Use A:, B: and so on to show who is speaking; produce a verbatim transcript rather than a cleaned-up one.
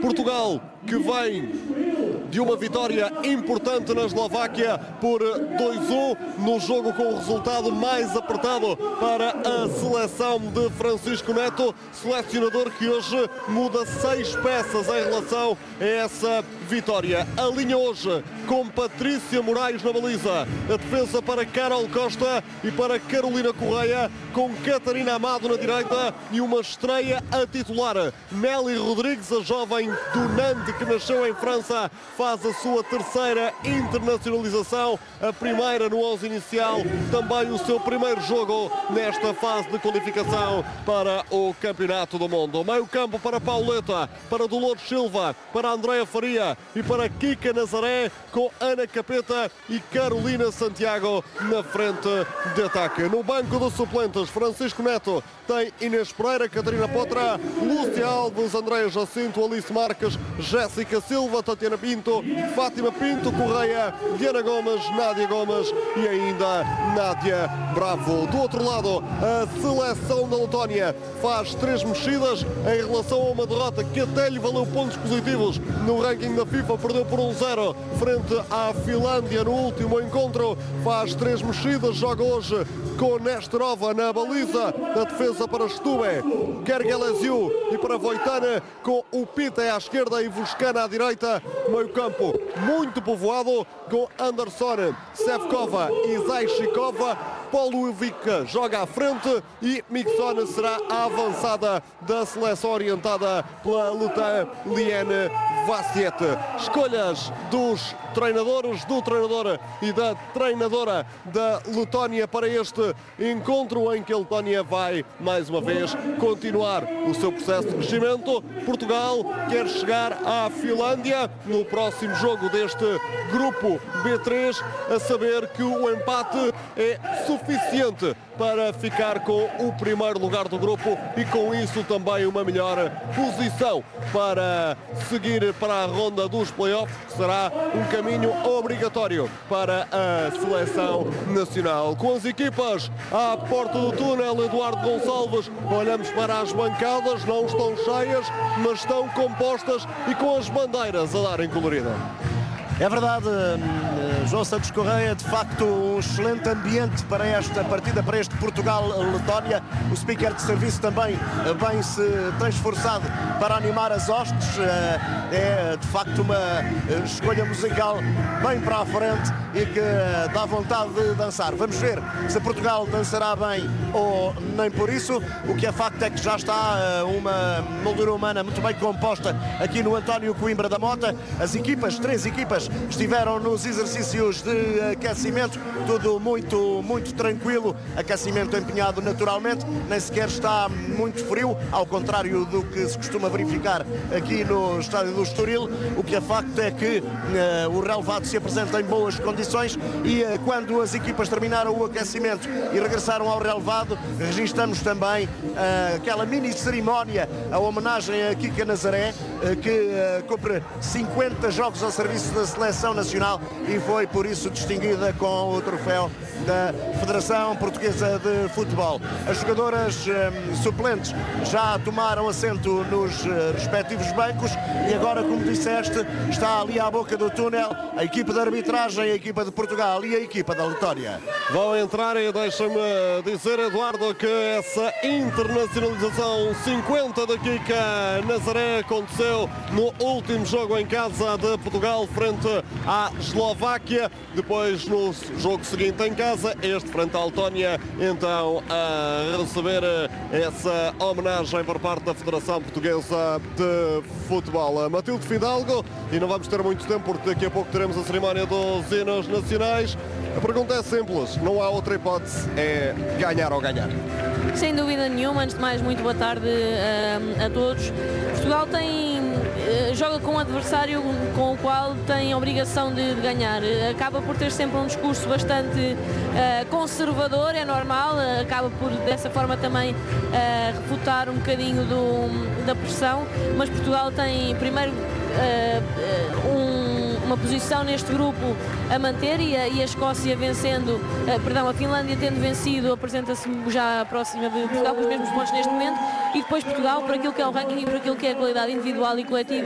A: Portugal, que vem de uma vitória importante na Eslováquia por dois a um, no jogo com o resultado mais apertado para a seleção de Francisco Neto, selecionador que hoje muda seis peças em relação a essa vitória. A linha hoje com Patrícia Moraes na baliza, a defesa para Carol Costa e para Carolina Correia, com Catarina Amado na direita e uma estreia a titular. Nelly Rodrigues, a jovem do Nantes que nasceu em França, faz a sua terceira internacionalização, a primeira no onze inicial, também o seu primeiro jogo nesta fase de qualificação para o Campeonato do Mundo. Meio campo para Pauleta, para Dolores Silva, para Andréa Faria e para Kika Nazaré, com Ana Capeta e Carolina Santiago na frente de ataque. No banco dos suplentes, Francisco Neto tem Inês Pereira, Catarina Potra, Lúcia Alves, Andréa Jacinto, Alice Marques, Jéssica Silva, Tatiana Pinto, Fátima Pinto Correia, Diana Gomes, Nádia Gomes e ainda Nádia Bravo. Do outro lado, a seleção da Letónia faz três mexidas em relação a uma derrota que até lhe valeu pontos positivos no ranking da FIFA. Perdeu por um zero frente à Finlândia no último encontro. Faz três mexidas, joga hoje com Nestorova na baliza, da defesa para Stube, Gergelesiu e para Voitana, com o Pita à esquerda e Vuscana à direita. Meio campo muito povoado, com Anderson, Sevkova e Zaishikova. Poluvica joga à frente e Mixon será a avançada da seleção orientada pela Lutan Liane Vassiette. Escolhas dos treinadores, do treinador e da treinadora da Letónia para este encontro, em que a Letónia vai mais uma vez continuar o seu processo de crescimento. Portugal quer chegar à Finlândia no próximo jogo deste grupo B três, a saber que o empate é suficiente para ficar com o primeiro lugar do grupo e com isso também uma melhor posição para seguir para a ronda dos playoffs, que será um caminho obrigatório para a seleção nacional. Com as equipas à porta do túnel, Eduardo Gonçalves, olhamos para as bancadas, não estão cheias, mas estão compostas e com as bandeiras a darem colorida.
B: É verdade, João Santos Correia, de facto um excelente ambiente para esta partida, para este Portugal-Letónia. O speaker de serviço também bem se tem esforçado para animar as hostes. É de facto uma escolha musical bem para a frente e que dá vontade de dançar. Vamos ver se Portugal dançará bem ou nem por isso. O que é facto é que já está uma moldura humana muito bem composta aqui no António Coimbra da Mota. As equipas, três equipas, estiveram nos exercícios de aquecimento, tudo muito, muito tranquilo, aquecimento empenhado naturalmente, nem sequer está muito frio, ao contrário do que se costuma verificar aqui no estádio do Estoril. O que é facto é que uh, o relevado se apresenta em boas condições e uh, quando as equipas terminaram o aquecimento e regressaram ao relevado, registramos também uh, aquela mini cerimónia, a homenagem a Kika Nazaré, uh, que uh, cumpre cinquenta jogos ao serviço da seleção nacional e foi por isso distinguida com o troféu da Federação Portuguesa de Futebol. As jogadoras um, suplentes já tomaram assento nos uh, respectivos bancos e agora, como disseste, está ali à boca do túnel a equipa de arbitragem, a equipa de Portugal e a equipa da Letónia.
A: Vão entrar e deixa-me dizer, Eduardo, que essa internacionalização cinquenta da Kika Nazaré aconteceu no último jogo em casa de Portugal frente à Eslováquia. Depois, no jogo seguinte em casa, este frente à Letónia, então a receber essa homenagem por parte da Federação Portuguesa de Futebol. Matilde Fidalgo, e não vamos ter muito tempo porque daqui a pouco teremos a cerimónia dos hinos nacionais. A pergunta é simples, não há outra hipótese, é ganhar ou ganhar.
C: Sem dúvida nenhuma. Antes de mais, muito boa tarde uh, a todos. Portugal tem, uh, joga com um adversário com o qual tem a obrigação de, de ganhar. Acaba por ter sempre um discurso bastante uh, conservador, é normal, uh, acaba por dessa forma também uh, refutar um bocadinho do, da pressão, mas Portugal tem primeiro uh, uh, um uma posição neste grupo a manter e a, e a Escócia vencendo, uh, perdão, a Finlândia tendo vencido, apresenta-se já próxima de Portugal com os mesmos pontos neste momento, e depois Portugal, por aquilo que é o ranking e por aquilo que é a qualidade individual e coletiva